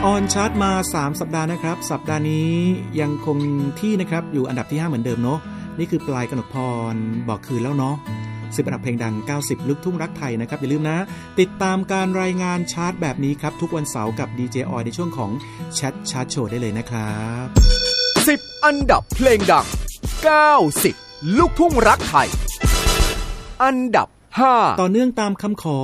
ออนชาร์ตมา3สัปดาห์นะครับสัปดาห์นี้ยังคงที่นะครับอยู่อันดับที่5เหมือนเดิมเนาะนี่คือปลายกนกพรบอกคืนแล้วเนาะ10อันดับเพลงดัง90ลูกทุ่งรักไทยนะครับอย่าลืมนะติดตามการรายงานชาร์ตแบบนี้ครับทุกวันเสาร์กับดีเจออยในช่วงของแชทชาร์ตโชว์ได้เลยนะครับ 10อันดับเพลงดัง90ลูกทุ่งรักไทยอันดับ5 ต่อเนื่องตามคำขอ